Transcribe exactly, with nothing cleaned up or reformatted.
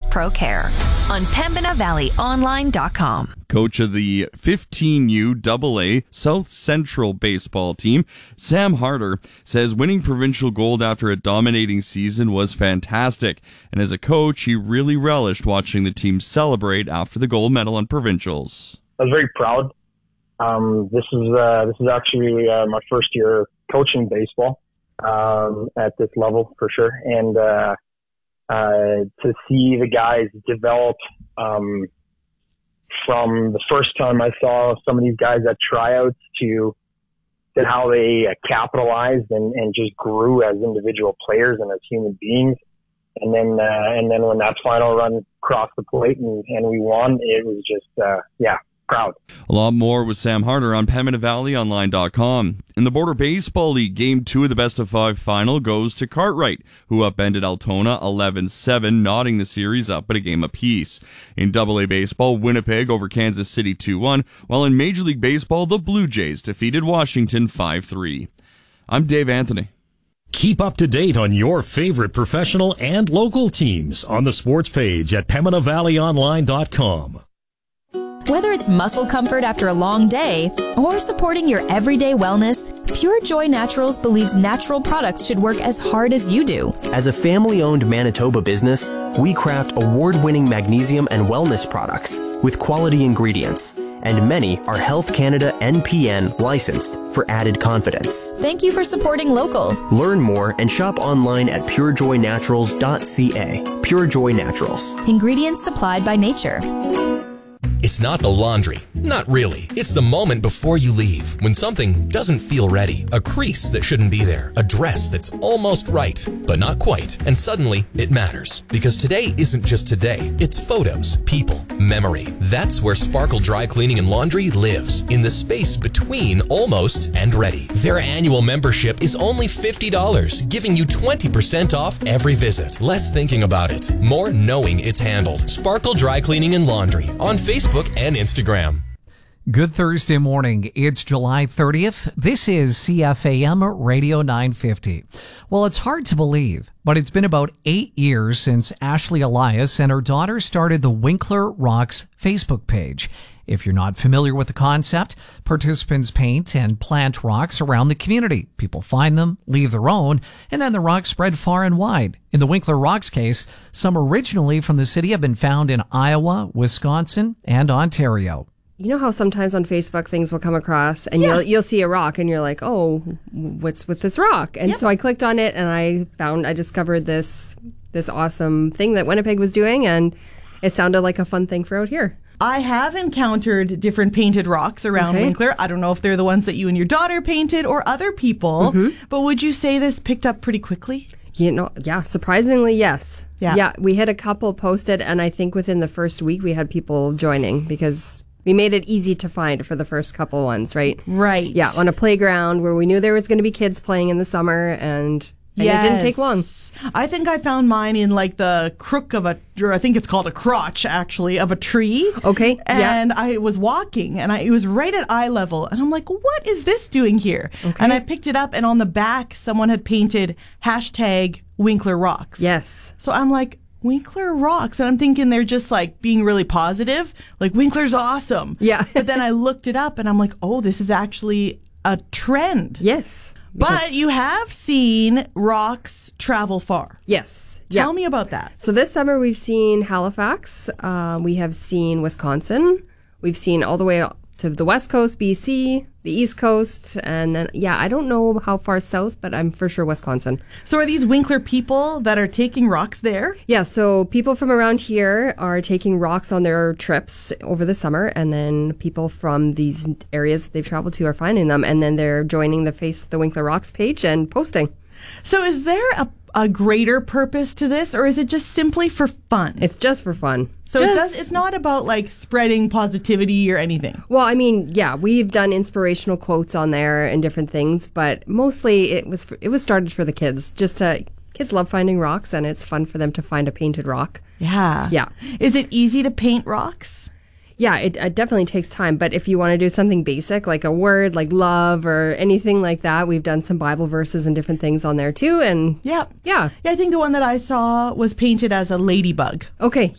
Pro Care on Pembina Valley Online dot com. Coach of the fifteen U double A South Central baseball team, Sam Harder, says winning provincial gold after a dominating season was fantastic. And as a coach, he really relished watching the team celebrate after the gold medal on provincials. I was very proud. Um, this is uh, this is actually uh, my first year coaching baseball um, at this level for sure, and uh, uh, to see the guys develop um, from the first time I saw some of these guys at tryouts to to how they uh, capitalized and, and just grew as individual players and as human beings, and then uh, and then when that final run crossed the plate and, and we won, it was just uh, yeah. proud. A lot more with Sam Harder on Pembina Valley Online dot com. In the Border Baseball League, Game two of the Best of Five final goes to Cartwright, who upended Altona eleven seven, knotting the series up at a game apiece. In double A Baseball, Winnipeg over Kansas City two one, while in Major League Baseball, the Blue Jays defeated Washington five three. I'm Dave Anthony. Keep up to date on your favorite professional and local teams on the sports page at Pembina Valley Online dot com. Whether it's muscle comfort after a long day or supporting your everyday wellness, Pure Joy Naturals believes natural products should work as hard as you do. As a family-owned Manitoba business, we craft award-winning magnesium and wellness products with quality ingredients, and many are Health Canada N P N licensed for added confidence. Thank you for supporting local. Learn more and shop online at pure joy naturals dot c a. Pure Joy Naturals. Ingredients supplied by nature. It's not the laundry. Not really. It's the moment before you leave, when something doesn't feel ready. A crease that shouldn't be there. A dress that's almost right, but not quite. And suddenly, it matters. Because today isn't just today. It's photos, people, memory. That's where Sparkle Dry Cleaning and Laundry lives. In the space between almost and ready. Their annual membership is only fifty dollars, giving you twenty percent off every visit. Less thinking about it, more knowing it's handled. Sparkle Dry Cleaning and Laundry on Facebook and Instagram. Good Thursday morning. It's July thirtieth. This is C F A M Radio nine fifty. Well, it's hard to believe, but it's been about eight years since Ashley Elias and her daughter started the Winkler Rocks Facebook page. If you're not familiar with the concept, participants paint and plant rocks around the community. People find them, leave their own, and then the rocks spread far and wide. In the Winkler Rocks case, some originally from the city have been found in Iowa, Wisconsin, and Ontario. You know how sometimes on Facebook things will come across and Yeah. you'll you'll see a rock and you're like, oh, what's with this rock? And Yep. so I clicked on it and I found, I discovered this this awesome thing that Winnipeg was doing, and it sounded like a fun thing for out here. I have encountered different painted rocks around Okay. Winkler. I don't know if they're the ones that you and your daughter painted or other people, Mm-hmm. but would you say this picked up pretty quickly? You know, yeah, surprisingly, yes. Yeah. Yeah, we had a couple posted, and I think within the first week we had people joining because we made it easy to find for the first couple ones, right? Right. Yeah, on a playground where we knew there was going to be kids playing in the summer, and, and it didn't take long. I think I found mine in like the crook of a, or I think it's called a crotch actually, of a tree. Okay, yeah. And I was walking and I, it was right at eye level. And I'm like, what is this doing here? Okay. And I picked it up and on the back, someone had painted hashtag Winkler Rocks. Yes. So I'm like, Winkler Rocks. And I'm thinking they're just like being really positive. Like, Winkler's awesome. Yeah. But then I looked it up and I'm like, oh, this is actually a trend. Yes. But you have seen rocks travel far. Yes. Tell yeah. me about that. So this summer we've seen Halifax, uh, we have seen Wisconsin, we've seen all the way to the west coast, B C, the east coast, and then, yeah, I don't know how far south, but I'm for sure Wisconsin. So are these Winkler people that are taking rocks there? Yeah, so people from around here are taking rocks on their trips over the summer, and then people from these areas they've traveled to are finding them, and then they're joining the Face the Winkler Rocks page and posting. So is there a, a greater purpose to this, or is it just simply for fun? It's just for fun. So just, it does, it's not about like spreading positivity or anything. Well, I mean, yeah, we've done inspirational quotes on there and different things, but mostly it was it was started for the kids. Just to kids love finding rocks, and it's fun for them to find a painted rock. Yeah. Yeah. Is it easy to paint rocks? Yeah, it, it definitely takes time. But if you want to do something basic, like a word, like love or anything like that, we've done some Bible verses and different things on there too. And yeah, yeah, yeah. I think the one that I saw was painted as a ladybug. Okay,